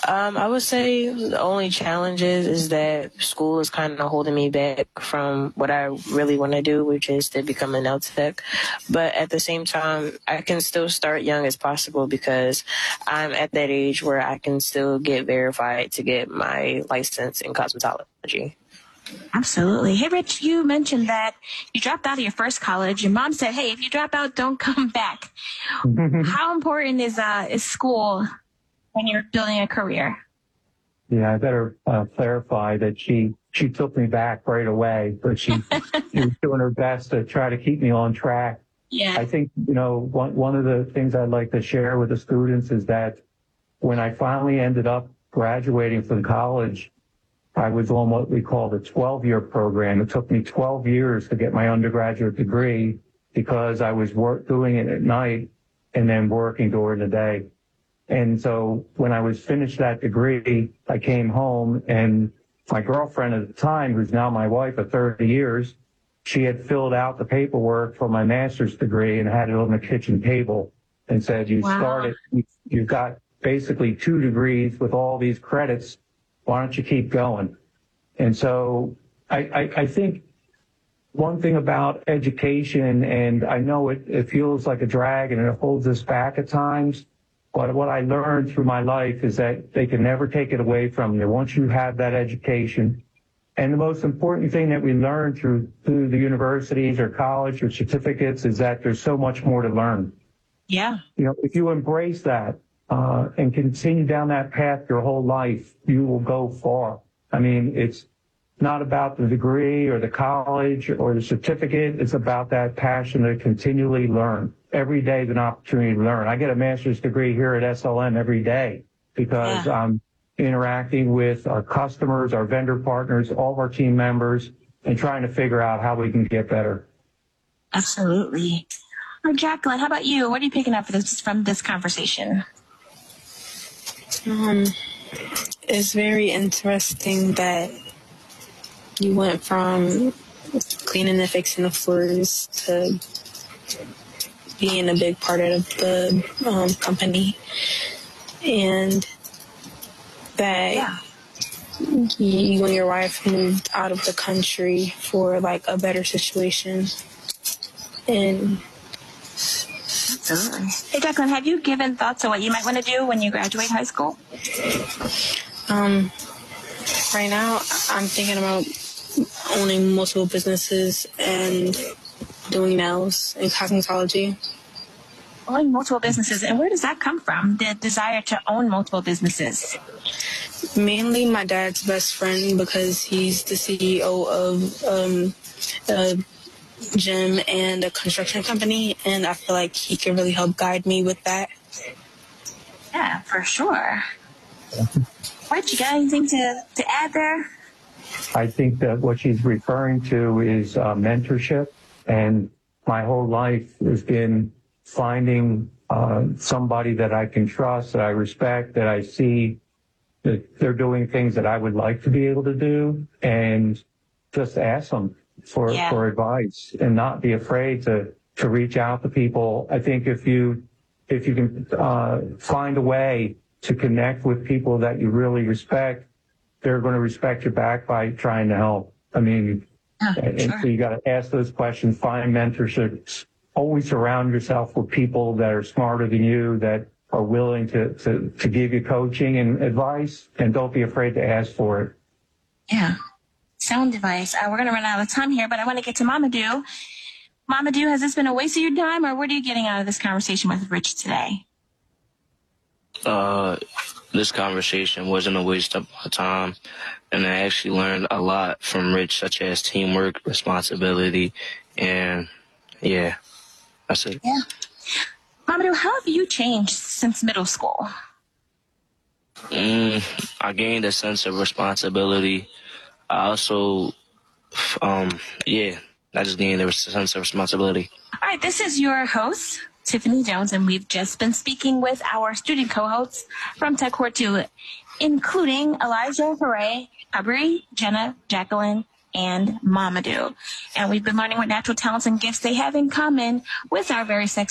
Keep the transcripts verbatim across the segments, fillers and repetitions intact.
Um, I would say the only challenge is, is that school is kind of holding me back from what I really want to do, which is to become a nail tech. But at the same time, I can still start young as possible because I'm at that age where I can still get verified to get my license in cosmetology. Absolutely. Hey, Rich, you mentioned that you dropped out of your first college. Your mom said, hey, if you drop out, don't come back. How important is uh, is school when you're building a career? Yeah, I better uh, clarify that she she took me back right away, but she, she was doing her best to try to keep me on track. Yeah. I think, you know, one, one of the things I'd like to share with the students is that when I finally ended up graduating from college, I was on what we call the twelve-year program. It took me twelve years to get my undergraduate degree because I was work, doing it at night and then working during the day. And so when I was finished that degree, I came home and my girlfriend at the time, who's now my wife of thirty years, she had filled out the paperwork for my master's degree and had it on the kitchen table and said, you Wow. started, you've got basically two degrees with all these credits. Why don't you keep going? And so I, I, I think one thing about education, and I know it, it feels like a drag and it holds us back at times, but what I learned through my life is that they can never take it away from you once you have that education. And the most important thing that we learn through, through the universities or college or certificates is that there's so much more to learn. Yeah. You know, if you embrace that, Uh, and continue down that path your whole life, you will go far. I mean, it's not about the degree or the college or the certificate. It's about that passion to continually learn. Every day is an opportunity to learn. I get a master's degree here at S L M every day because yeah. I'm interacting with our customers, our vendor partners, all of our team members, and trying to figure out how we can get better. Absolutely. Well, Jacqueline, how about you? What are you picking up for this, from this conversation? Um, it's very interesting that you went from cleaning and fixing the floors to being a big part of the um, company, and that yeah. you and your wife moved out of the country for like a better situation. And Absolutely. Hey, Jacqueline, have you given thoughts on what you might want to do when you graduate high school? Um, right now, I'm thinking about owning multiple businesses and doing nails and cosmetology. Owning multiple businesses, and where does that come from, the desire to own multiple businesses? Mainly my dad's best friend, because he's the C E O of um, a gym and a construction company, and I feel like he can really help guide me with that. Yeah, for sure. What, you got anything to, to add there? I think that what she's referring to is uh, mentorship, and my whole life has been finding uh, somebody that I can trust, that I respect, that I see that they're doing things that I would like to be able to do, and just ask them for yeah. for advice and not be afraid to to reach out to people. I think if you if you can uh, find a way to connect with people that you really respect, they're going to respect you back by trying to help. I mean, yeah, and sure. so you got to ask those questions, find mentorship, always surround yourself with people that are smarter than you, that are willing to, to, to give you coaching and advice, and don't be afraid to ask for it. Yeah. Sound advice. Uh, we're going to run out of time here, but I want to get to Mamadou. Mamadou, has this been a waste of your time, or what are you getting out of this conversation with Rich today? Uh, this conversation wasn't a waste of my time, and I actually learned a lot from Rich, such as teamwork, responsibility, and yeah, that's it. Yeah. Mamadou, how have you changed since middle school? Mm, I gained a sense of responsibility. I also, um, yeah, I just gained a sense of responsibility. All right, this is your host, Tiffany Jones, and we've just been speaking with our student co-hosts from Tech Core two, including Elijah, Hooray, Aubrey, Jenna, Jacqueline, and Mamadou. And we've been learning what natural talents and gifts they have in common with our very sex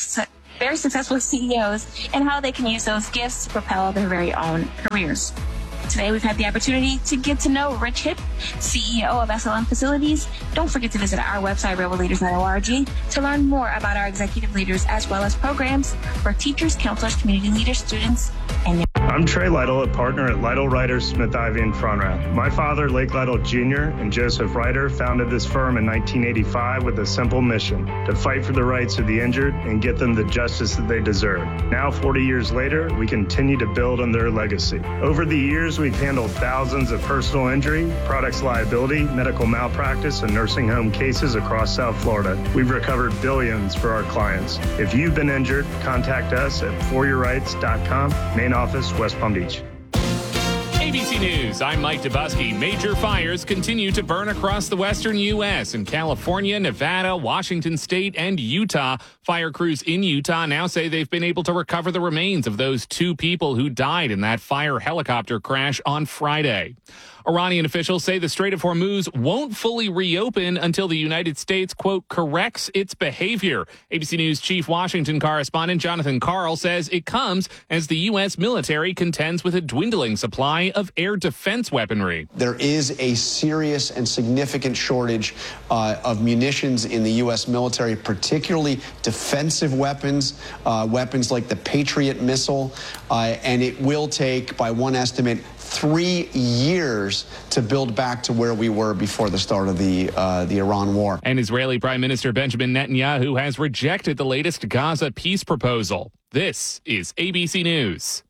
very successful C E Os and how they can use those gifts to propel their very own careers. Today, we've had the opportunity to get to know Rich Hipp, C E O of S L M Facilities. Don't forget to visit our website, rebel leaders dot org, to learn more about our executive leaders as well as programs for teachers, counselors, community leaders, students, and I'm Trey Lytle, a partner at Lytle Ryder Smith Ivy in Frontrap. My father, Lake Lytle Junior, and Joseph Ryder founded this firm in nineteen eighty-five with a simple mission: to fight for the rights of the injured and get them the justice that they deserve. Now, forty years later, we continue to build on their legacy. Over the years, we've handled thousands of personal injury, products liability, medical malpractice, and nursing home cases across South Florida. We've recovered billions for our clients. If you've been injured, contact us at for your rights dot com, main office, West Palm Beach. A B C News, I'm Mike Dubusky. Major fires continue to burn across the western U S in California, Nevada, Washington State, and Utah. Fire crews in Utah now say they've been able to recover the remains of those two people who died in that fire helicopter crash on Friday. Iranian officials say the Strait of Hormuz won't fully reopen until the United States, quote, corrects its behavior. A B C News chief Washington correspondent Jonathan Karl says it comes as the U S military contends with a dwindling supply of air defense weaponry. There is a serious and significant shortage uh, of munitions in the U S military, particularly defensive weapons, uh, weapons like the Patriot missile, uh, and it will take, by one estimate, three years to build back to where we were before the start of the uh, the Iran war. And Israeli Prime Minister Benjamin Netanyahu has rejected the latest Gaza peace proposal. This is A B C News.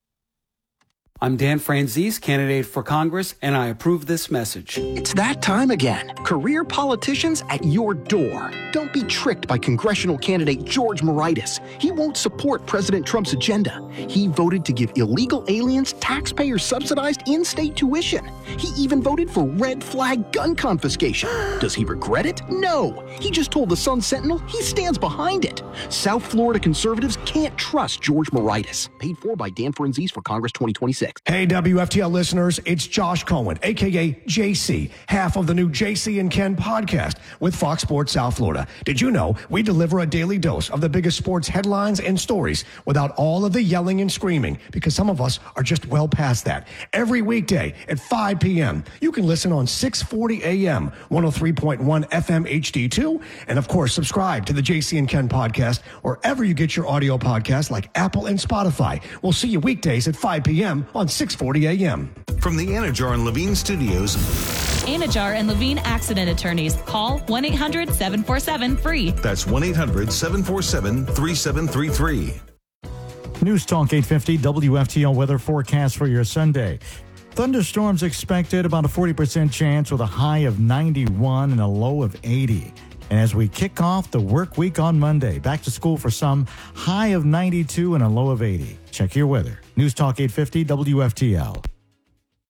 I'm Dan Franzese, candidate for Congress, and I approve this message. It's that time again. Career politicians at your door. Don't be tricked by congressional candidate George Moraitis. He won't support President Trump's agenda. He voted to give illegal aliens taxpayer-subsidized in-state tuition. He even voted for red flag gun confiscation. Does he regret it? No. He just told the Sun Sentinel he stands behind it. South Florida conservatives can't trust George Moraitis. Paid for by Dan Franzese for Congress twenty twenty-six. Hey, W F T L listeners, it's Josh Cohen, a k a. J C, half of the new J C and Ken podcast with Fox Sports South Florida. Did you know we deliver a daily dose of the biggest sports headlines and stories without all of the yelling and screaming? Because some of us are just well past that. Every weekday at five p.m., you can listen on six forty a.m., one oh three point one F M H D two, and of course, subscribe to the J C and Ken podcast wherever you get your audio podcasts like Apple and Spotify. We'll see you weekdays at five p.m. on six forty a.m. From the Anajar and Levine Studios. Anajar and Levine Accident Attorneys. Call one eight hundred seven four seven free. That's one eight hundred seven four seven three seven three three. News Talk eight fifty W F T L weather forecast for your Sunday. Thunderstorms expected, about a forty percent chance with a high of ninety-one and a low of eighty. And as we kick off the work week on Monday, back to school for some, high of ninety-two and a low of eighty. Check your weather. News Talk eight fifty W F T L.